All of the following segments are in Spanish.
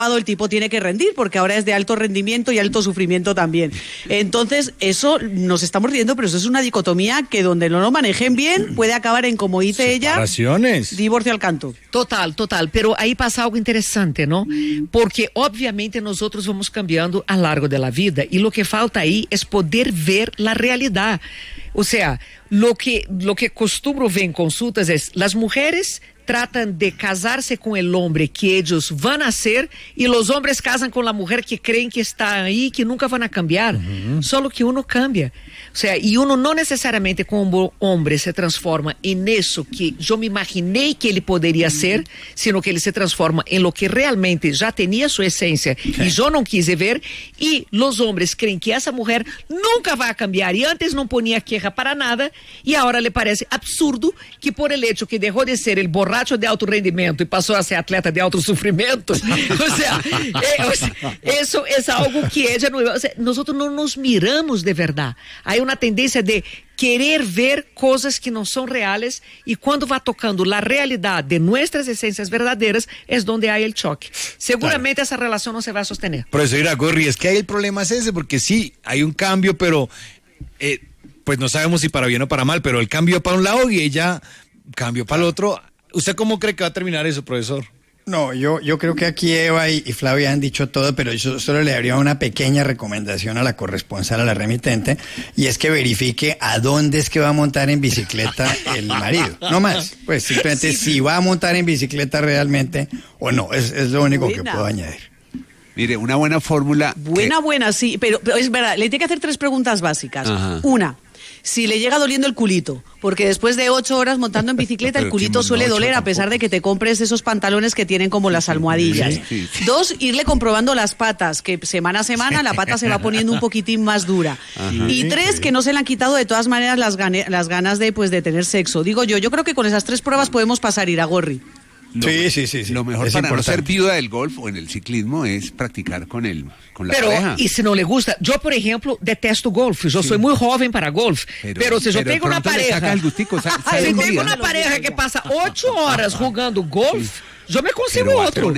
el tipo tiene que rendir, porque ahora es de alto rendimiento y alto sufrimiento también. Entonces, eso nos estamos riendo, pero eso es una dicotomía que donde no lo manejen bien puede acabar en, como dice ella, divorcio al canto. Total. Pero ahí pasa algo interesante, ¿no? Porque obviamente nosotros vamos cambiando a largo de la vida y lo que falta ahí es poder ver la realidad. O sea, lo que costumo ver en consultas es las mujeres tratan de casarse con el hombre que ellos van a ser y los hombres casan con la mujer que creen que está ahí, que nunca van a cambiar. Solo que uno cambia. O sea, y uno no necesariamente como hombre se transforma en eso que yo me imaginé que él podría ser, sino que él se transforma en lo que realmente ya tenía su esencia y yo no quise ver, y los hombres creen que esa mujer nunca va a cambiar y antes no ponía queja para nada y ahora le parece absurdo que por el hecho que dejó de ser el borracho de alto rendimiento y pasó a ser atleta de alto sufrimiento. O sea, eso es algo que ella no... O sea, nosotros no nos miramos de verdad. Hay una tendencia de querer ver cosas que no son reales y cuando va tocando la realidad de nuestras esencias verdaderas es donde hay el choque. Seguramente esa relación no se va a sostener. Profesor Iragorri, es que ahí el problema es ese, porque sí, hay un cambio, pero pues no sabemos si para bien o para mal, pero él cambió para un lado y ella cambió para el otro. ¿Usted cómo cree que va a terminar eso, profesor? No, yo creo que aquí Eva y Flavia han dicho todo, pero yo solo le daría una pequeña recomendación a la corresponsal, a la remitente, y es que verifique a dónde es que va a montar en bicicleta el marido. No más, pues simplemente si va a montar en bicicleta realmente o no, es lo único que puedo añadir. Mire, una buena fórmula. Buena, sí, pero es verdad, le tiene que hacer 3 preguntas básicas. Ajá. Una, si le llega doliendo el culito, porque después de 8 horas montando en bicicleta el culito suele doler a pesar de que te compres esos pantalones que tienen como las almohadillas. Sí. 2, irle comprobando las patas, que semana a semana la pata se va poniendo un poquitín más dura. Ajá. Y 3, que no se le han quitado de todas maneras las ganas de tener sexo. Digo yo creo que con esas 3 pruebas podemos pasar, Iragorri. Sí. Lo mejor es para no ser viuda del golf o en el ciclismo es practicar con la pareja. Y si no le gusta, yo por ejemplo detesto golf, yo soy muy joven para golf, pero si yo tengo una pareja, tengo una pareja que pasa 8 horas jugando golf, yo me consigo otro.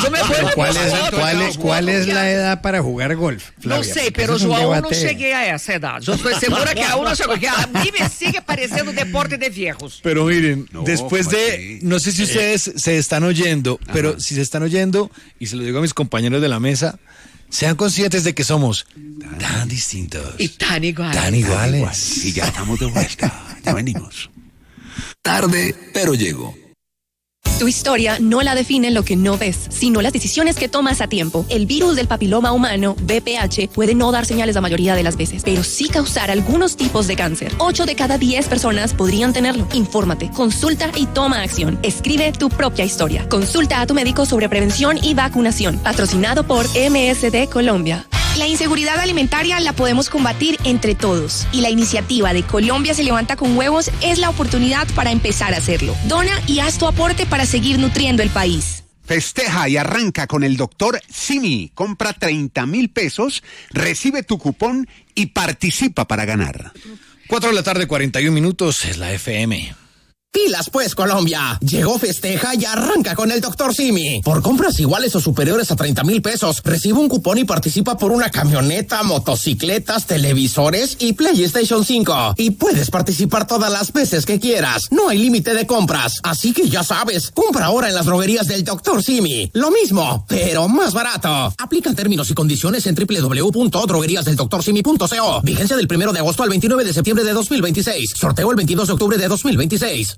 ¿Cuál es la edad para jugar golf, Flavia? No sé, pero yo aún no llegué a esa edad. Yo estoy segura que aún no llegué, porque a mí me sigue pareciendo deporte de viejos. Pero miren, después de, no sé si ustedes se están oyendo, pero si se están oyendo, y se lo digo a mis compañeros de la mesa, sean conscientes de que somos tan distintos. Y tan iguales. Tan iguales. Y ya estamos de vuelta, ya venimos. Tarde, pero llego. Tu historia no la define lo que no ves, sino las decisiones que tomas a tiempo. El virus del papiloma humano, VPH, puede no dar señales la mayoría de las veces, pero sí causar algunos tipos de cáncer. 8 de cada 10 personas podrían tenerlo. Infórmate, consulta y toma acción. Escribe tu propia historia. Consulta a tu médico sobre prevención y vacunación. Patrocinado por MSD Colombia. La inseguridad alimentaria la podemos combatir entre todos y la iniciativa de Colombia se levanta con huevos es la oportunidad para empezar a hacerlo. Dona y haz tu aporte para seguir nutriendo el país. Festeja y arranca con el Dr. Simi. Compra 30,000 pesos, recibe tu cupón y participa para ganar. 4:41 es la FM. Pilas pues, Colombia. Llegó Festeja y arranca con el Dr. Simi. Por compras iguales o superiores a 30,000 pesos, recibe un cupón y participa por una camioneta, motocicletas, televisores y PlayStation 5. Y puedes participar todas las veces que quieras. No hay límite de compras. Así que ya sabes, compra ahora en las droguerías del Dr. Simi. Lo mismo, pero más barato. Aplican términos y condiciones en www.drogueríasdeldoctorsimi.co. Vigencia del 1 de agosto al 29 de septiembre de 2026. Sorteo el 22 de octubre de 2026.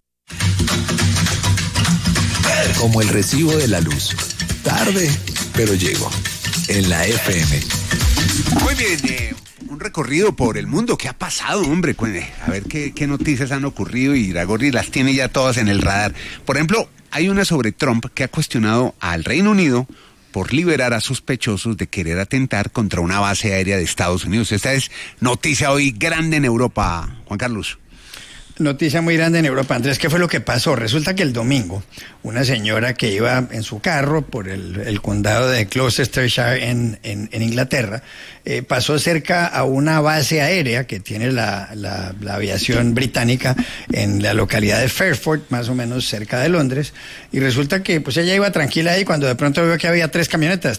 Como el recibo de la luz. Tarde, pero llego. En la FM. Muy bien, un recorrido por el mundo. ¿Qué ha pasado, hombre? A ver qué noticias han ocurrido y Iragorri las tiene ya todas en el radar. Por ejemplo, hay una sobre Trump que ha cuestionado al Reino Unido por liberar a sospechosos de querer atentar contra una base aérea de Estados Unidos. Esta es noticia hoy grande en Europa, Juan Carlos. noticia muy grande en Europa. Andrés, ¿qué fue lo que pasó? Resulta que el domingo, una señora que iba en su carro por el condado de Gloucestershire en Inglaterra, pasó cerca a una base aérea que tiene la aviación británica en la localidad de Fairford, más o menos cerca de Londres, y resulta que pues ella iba tranquila ahí cuando de pronto vio que había 3 camionetas